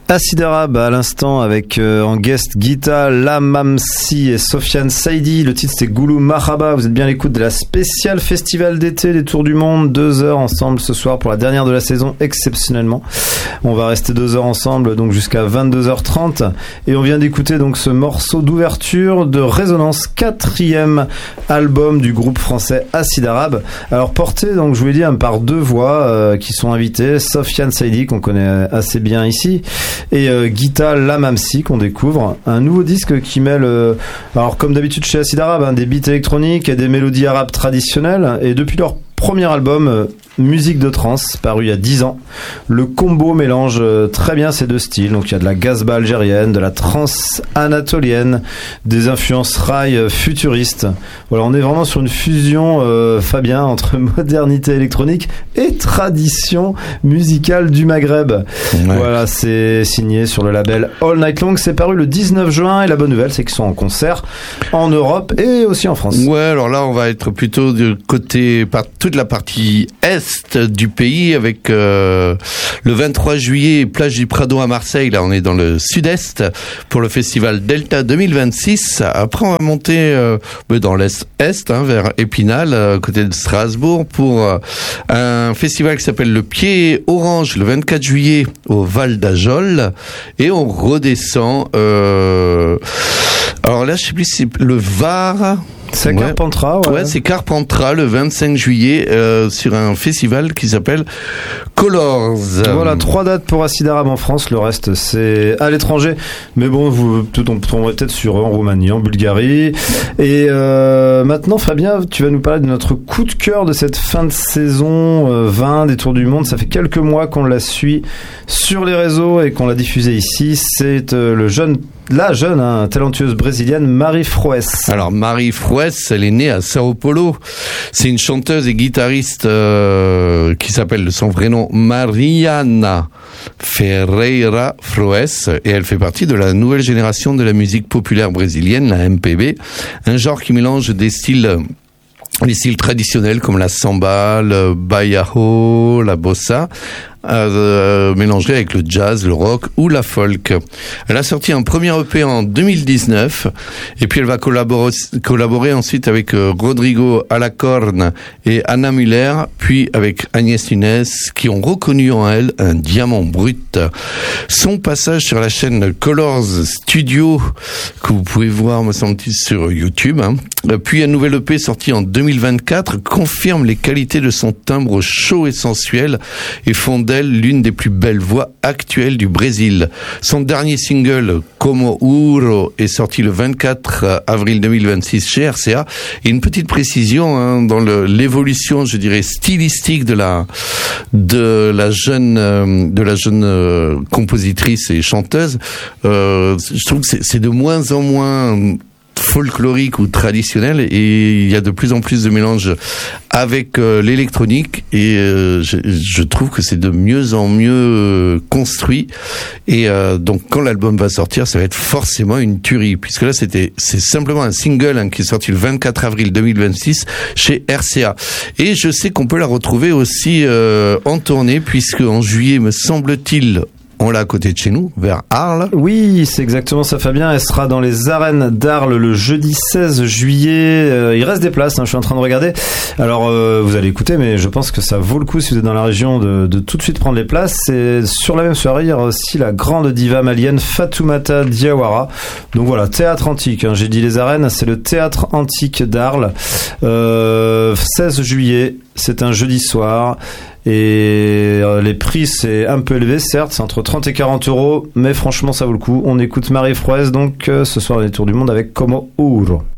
Acid Arabe à l'instant avec en guest Gita Lamamsi et Sofiane Saidi. Le titre c'est Goulou Mahaba. Vous êtes bien à l'écoute de la spéciale festival d'été des Tours du Monde. 2 heures ensemble ce soir pour la dernière de la saison exceptionnellement. On va rester 2 heures ensemble donc jusqu'à 22h30 et on vient d'écouter donc ce morceau d'ouverture de Résonance, 4e album du groupe français Acid Arabe. Alors porté donc je vous l'ai dit par 2 voix qui sont invitées, Sofiane Saidi qu'on connaît assez bien ici et Gita Lamamsi qu'on découvre, un nouveau disque qui mêle alors comme d'habitude chez Acid Arabe des beats électroniques et des mélodies arabes traditionnelles, et depuis leur premier album Musique de trance, paru il y a 10 ans, le combo mélange très bien ces deux styles. Donc il y a de la gazba algérienne, de la trance anatolienne, des influences rail futuristes. Voilà, on est vraiment sur une fusion, Fabien, entre modernité électronique et tradition musicale du Maghreb. Ouais. Voilà, c'est signé sur le label All Night Long. C'est paru le 19 juin et la bonne nouvelle, c'est qu'ils sont en concert en Europe et aussi en France. Ouais, alors là, on va être plutôt du côté, toute la partie est du pays avec le 23 juillet plage du Prado à Marseille. Là on est dans le sud-est pour le festival Delta 2026. Après on va monter dans l'est vers Épinal côté de Strasbourg pour un festival qui s'appelle le Pied Orange le 24 juillet au Val d'Ajol, et on redescend alors là je sais plus si c'est le Var. C'est Carpentras, ouais, c'est Carpentras le 25 juillet sur un festival qui s'appelle Colors. Voilà, 3 dates pour Acid Arabe en France, le reste c'est à l'étranger. Mais bon, on tomberait peut-être sur en Roumanie, en Bulgarie. Et maintenant, Fabien, tu vas nous parler de notre coup de cœur de cette fin de saison 20 des Tours du Monde. Ça fait quelques mois qu'on la suit sur les réseaux et qu'on l'a diffusé ici. C'est la jeune talentueuse brésilienne Marie Froues. Alors Marie Froues, elle est née à Sao Paulo. C'est une chanteuse et guitariste qui s'appelle de son vrai nom Mariana Ferreira Froues, et elle fait partie de la nouvelle génération de la musique populaire brésilienne, la MPB, un genre qui mélange les styles traditionnels comme la samba, le baião, la bossa, mélangé avec le jazz, le rock ou la folk. Elle a sorti un premier EP en 2019 et puis elle va collaborer ensuite avec Rodrigo Alacorn et Anna Muller, puis avec Agnès Nunes, qui ont reconnu en elle un diamant brut. Son passage sur la chaîne Colors Studio, que vous pouvez voir me semble-t-il sur YouTube, puis un nouvel EP sorti en 2024 confirme les qualités de son timbre chaud et sensuel et font d'elle l'une des plus belles voix actuelles du Brésil. Son dernier single, Como Ouro, est sorti le 24 avril 2026 chez RCA. Et une petite précision dans l'évolution, je dirais, stylistique de la jeune compositrice et chanteuse. Je trouve que c'est de moins en moins folklorique ou traditionnel, et il y a de plus en plus de mélange avec l'électronique, et je trouve que c'est de mieux en mieux construit, et donc quand l'album va sortir, ça va être forcément une tuerie, puisque là c'est simplement un single qui est sorti le 24 avril 2026 chez RCA, et je sais qu'on peut la retrouver aussi en tournée, puisque en juillet me semble-t-il on l'a à côté de chez nous, vers Arles. Oui, c'est exactement ça, Fabien. Elle sera dans les arènes d'Arles le jeudi 16 juillet. Il reste des places, je suis en train de regarder. Alors, vous allez écouter, mais je pense que ça vaut le coup, si vous êtes dans la région, de tout de suite prendre les places. Et sur la même soirée, il y aura aussi la grande diva malienne Fatoumata Diawara. Donc voilà, théâtre antique. J'ai dit les arènes, c'est le théâtre antique d'Arles. 16 juillet, c'est un jeudi soir. Et les prix, c'est un peu élevé, certes, c'est entre 30 et 40 euros, mais franchement, ça vaut le coup. On écoute Marie Froues, donc ce soir, les Tours du Monde avec Como Ouro.